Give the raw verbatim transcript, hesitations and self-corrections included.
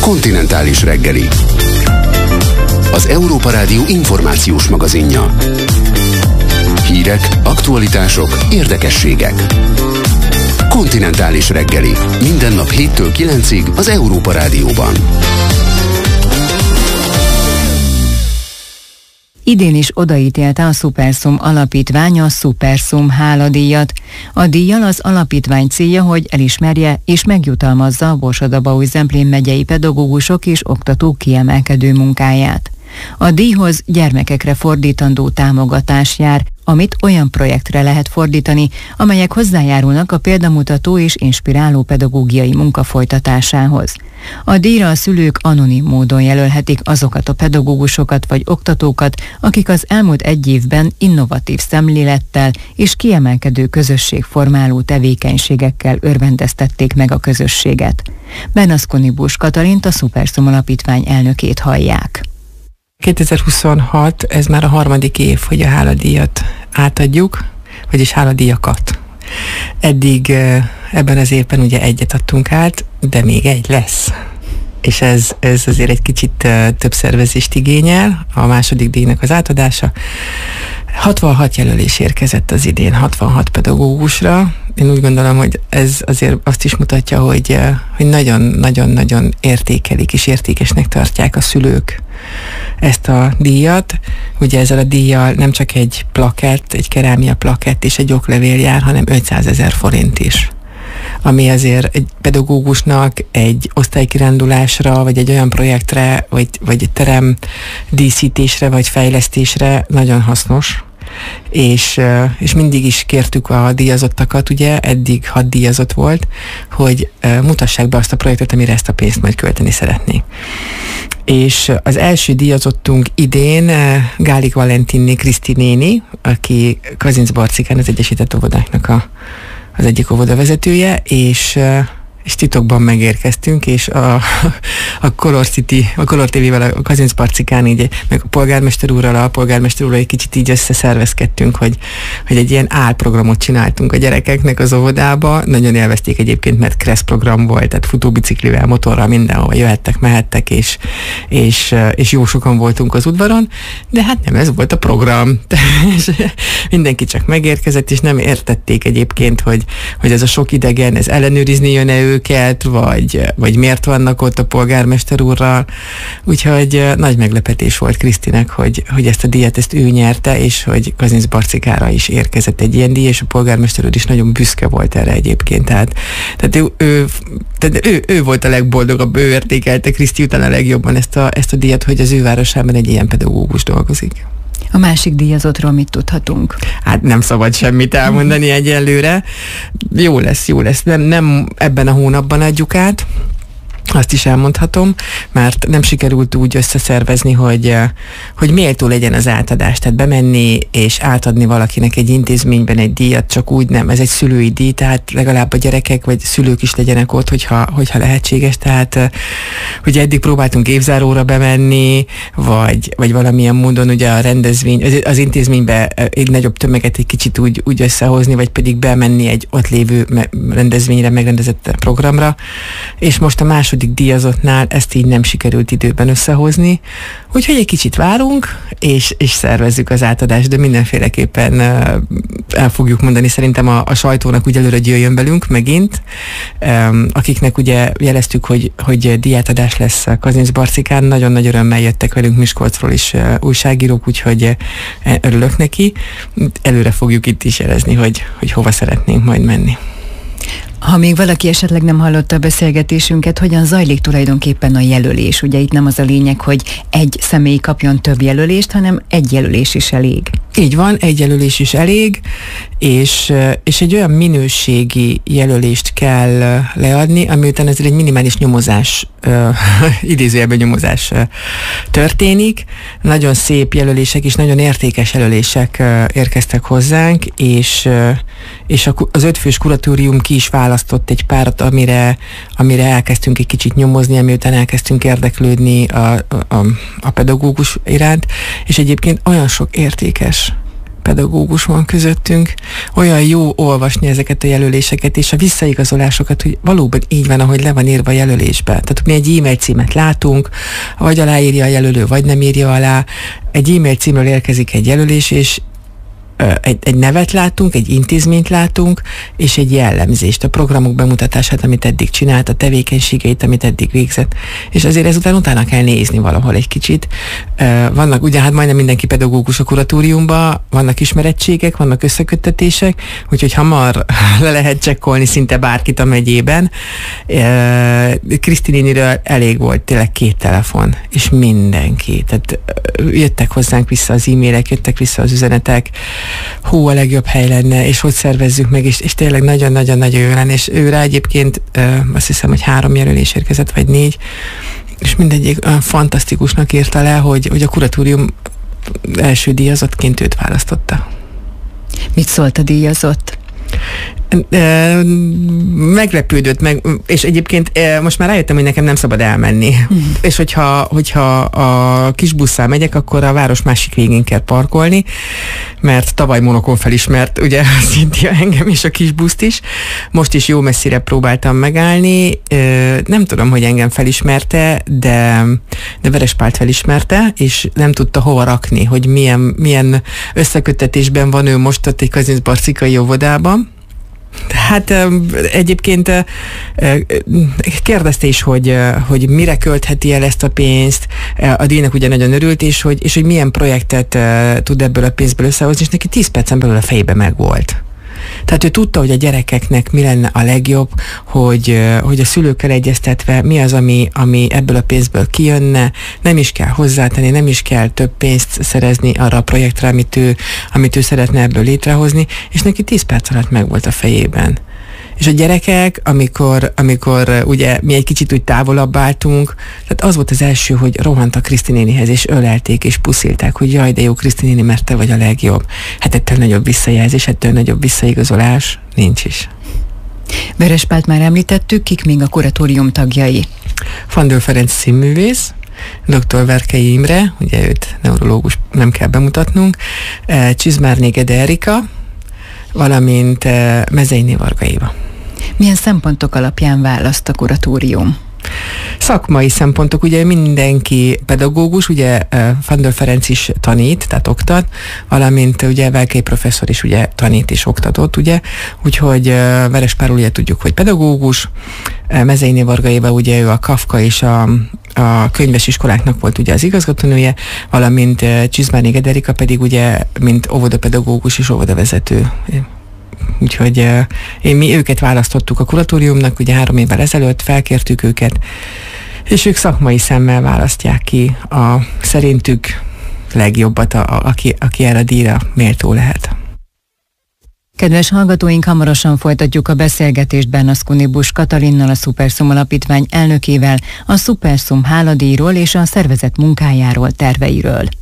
Kontinentális reggeli. Az Európa Rádió információs magazinja. Hírek, aktualitások, érdekességek. Kontinentális reggeli. Minden nap héttől kilencig az Európa Rádióban. Idén is odaítélte a Szuperszum alapítvány a Szuperszum háladíjat. A díjjal az alapítvány célja, hogy elismerje és megjutalmazza a Borsod-Abaúj-Zemplén megyei pedagógusok és oktatók kiemelkedő munkáját. A díjhoz gyermekekre fordítandó támogatás jár, amit olyan projektre lehet fordítani, amelyek hozzájárulnak a példamutató és inspiráló pedagógiai munka folytatásához. A díjra a szülők anonim módon jelölhetik azokat a pedagógusokat vagy oktatókat, akik az elmúlt egy évben innovatív szemlélettel és kiemelkedő közösségformáló tevékenységekkel örvendeztették meg a közösséget. Benaszkoni Bus Katalint, a Szuperszum alapítvány elnökét hallják. kétezer-huszonhat, ez már a harmadik év, hogy a háladíjat átadjuk, vagyis háladíjakat. Eddig ebben az évben ugye egyet adtunk át, de még egy lesz. És ez, ez azért egy kicsit több szervezést igényel, a második díjnak az átadása. hatvanhat jelölés érkezett az idén, hatvanhat pedagógusra. Én úgy gondolom, hogy ez azért azt is mutatja, hogy, hogy nagyon-nagyon-nagyon értékelik és értékesnek tartják a szülők ezt a díjat. Ugye ezzel a díjjal nem csak egy plakett, egy kerámia plakett és egy oklevél jár, hanem ötszázezer forint is. Ami azért egy pedagógusnak egy osztálykirándulásra, vagy egy olyan projektre, vagy, vagy egy terem díszítésre, vagy fejlesztésre nagyon hasznos. És, és mindig is kértük a díjazottakat, ugye, eddig hat díjazott volt, hogy mutassák be azt a projektet, amire ezt a pénzt majd költeni szeretnék. És az első díjazottunk idén Gálik Valentinné Kriszti néni, aki Kazincbarcikán az Egyesített Óvodáknak a, az egyik óvodavezetője, és és titokban megérkeztünk, és a, a Color City, a Color té vével a Kazincbarcikán így, meg a polgármester úrral, a polgármester úrral egy kicsit így összeszervezkedtünk, hogy, hogy egy ilyen álprogramot csináltunk a gyerekeknek az óvodába. Nagyon élvezték egyébként, mert kressz program volt, tehát futóbiciklivel, motorral mindenhol jöhettek, mehettek, és, és, és jó sokan voltunk az udvaron, de hát nem ez volt a program. És mindenki csak megérkezett, és nem értették egyébként, hogy, hogy ez a sok idegen, ez ellenőrizni jön-e őket, vagy, vagy miért vannak ott a polgármester úrral. Úgyhogy nagy meglepetés volt Krisztinek, hogy, hogy ezt a díjat ezt ő nyerte, és hogy Kazincbarcikára is érkezett egy ilyen díj, és a polgármester úr is nagyon büszke volt erre egyébként. Tehát, tehát, ő, ő, tehát ő, ő volt a legboldogabb, ő értékelte Kriszti után a legjobban ezt a, ezt a díjat, hogy az ő városában egy ilyen pedagógus dolgozik. A másik díjazottról mit tudhatunk? Hát nem szabad semmit elmondani egyelőre. Jó lesz, jó lesz. Nem, nem ebben a hónapban adjuk át, azt is elmondhatom, mert nem sikerült úgy összeszervezni, hogy, hogy méltó legyen az átadás, tehát bemenni és átadni valakinek egy intézményben egy díjat, csak úgy nem, ez egy szülői díj, tehát legalább a gyerekek vagy szülők is legyenek ott, hogyha, hogyha lehetséges, tehát ugye eddig próbáltunk évzáróra bemenni, vagy, vagy valamilyen módon ugye a rendezvény, az, az intézménybe egy nagyobb tömeget egy kicsit úgy, úgy összehozni, vagy pedig bemenni egy ott lévő rendezvényre, megrendezett programra, és most a második díjazottnál ezt így nem sikerült időben összehozni, úgyhogy egy kicsit várunk, és, és szervezzük az átadást, de mindenféleképpen uh, el fogjuk mondani szerintem a, a sajtónak úgy előre, hogy jöjjön velünk megint, um, akiknek ugye jeleztük, hogy, hogy díjátadás lesz Kazincbarcikán, nagyon nagy örömmel jöttek velünk Miskolcról is uh, újságírók, úgyhogy uh, örülök neki. Előre fogjuk itt is jelezni, hogy, hogy hova szeretnénk majd menni. Ha még valaki esetleg nem hallotta a beszélgetésünket, hogyan zajlik tulajdonképpen a jelölés? Ugye itt nem az a lényeg, hogy egy személy kapjon több jelölést, hanem egy jelölés is elég. Így van, egy jelölés is elég, és, és egy olyan minőségi jelölést kell leadni, ami után ezért egy minimális nyomozás, uh, idézőjelben nyomozás uh, történik. Nagyon szép jelölések és nagyon értékes jelölések uh, érkeztek hozzánk, és, uh, és a, az ötfős kuratórium ki is választott egy párat, amire, amire elkezdtünk egy kicsit nyomozni, ami után elkezdtünk érdeklődni a, a, a pedagógus iránt, és egyébként olyan sok értékes pedagógus van közöttünk. Olyan jó olvasni ezeket a jelöléseket, és a visszaigazolásokat, hogy valóban így van, ahogy le van írva a jelölésbe. Tehát mi egy e-mail címet látunk, vagy aláírja a jelölő, vagy nem írja alá. Egy e-mail címről érkezik egy jelölés, és Egy, egy nevet látunk, egy intézményt látunk, és egy jellemzést, a programok bemutatását, amit eddig csinált, a tevékenységeit, amit eddig végzett. És azért ezután utána kell nézni valahol egy kicsit. Vannak, ugye hát majdnem mindenki pedagógus a kuratóriumban, vannak ismerettségek, vannak összeköttetések, úgyhogy hamar le lehet csekkolni szinte bárkit a megyében. Kriszti néniről elég volt tényleg két telefon, és mindenki. Tehát jöttek hozzánk vissza az e-mailek, jöttek vissza az üzenetek, hú, a legjobb hely lenne, és hogy szervezzük meg, és, és tényleg nagyon-nagyon-nagyon jó lenne, és őre egyébként ö, azt hiszem, hogy három jelölés érkezett, vagy négy, és mindegyik olyan fantasztikusnak írta le, hogy, hogy a kuratórium első díjazottként őt választotta. Mit szólt a díjazott? Meglepődött meg, és egyébként most már rájöttem, hogy nekem nem szabad elmenni. Hmm. És hogyha, hogyha a kis busszal megyek, akkor a város másik végén kell parkolni, mert tavaly Monokon felismert, ugye, Cynthia engem és a kis buszt is. Most is jó messzire próbáltam megállni. Nem tudom, hogy engem felismerte, de, de Verespált felismerte, és nem tudta hova rakni, hogy milyen, milyen összeköttetésben van ő most ott egy Kazincbarcikai óvodában. Hát egyébként kérdezte is, hogy, hogy mire költheti el ezt a pénzt. A díjnak ugye nagyon örült, és hogy, és hogy milyen projektet tud ebből a pénzből összehozni, és neki tíz percen belül a fejébe megvolt. Tehát ő tudta, hogy a gyerekeknek mi lenne a legjobb, hogy, hogy a szülőkkel egyeztetve mi az, ami, ami ebből a pénzből kijönne, nem is kell hozzátenni, nem is kell több pénzt szerezni arra a projektre, amit ő, amit ő szeretne ebből létrehozni, és neki tíz perc alatt megvolt a fejében. És a gyerekek, amikor, amikor ugye mi egy kicsit úgy távolabb álltunk, tehát az volt az első, hogy rohantak Kriszti nénihez, és ölelték, és puszilták, hogy jaj, de jó Kriszti néni, mert te vagy a legjobb. Hát ettől nagyobb visszajelzés, ettől nagyobb visszaigazolás nincs is. Verespált már említettük, kik még a kuratórium tagjai? Fandöl Ferenc színművész, doktor Verkei Imre, ugye őt neurológus nem kell bemutatnunk, Csizmárné Gede Erika, valamint Mezeiné Varga Éva. Milyen szempontok alapján választ a kuratórium? Szakmai szempontok, ugye mindenki pedagógus, ugye Fandöl Ferenc is tanít, tehát oktat, valamint ugye Verkei professzor is ugye tanít és oktatott, ugye, úgyhogy Verespár ugye tudjuk, hogy pedagógus, Mezeiné Varga Éva ugye ő a Kafka és a, a könyves iskoláknak volt ugye az igazgatónője, valamint Csizmárné Gede Erika pedig ugye mint óvodapedagógus és óvodavezető. Úgyhogy uh, én, mi őket választottuk a kuratóriumnak, ugye három évvel ezelőtt felkértük őket, és ők szakmai szemmel választják ki a szerintük legjobbat, a, a, aki, aki erre a díjra méltó lehet. Kedves hallgatóink, hamarosan folytatjuk a beszélgetést Bernaszkuni Busch Katalinnal, a Szuperszum Alapítvány elnökével, a Szuperszum háladíjról és a szervezet munkájáról, terveiről.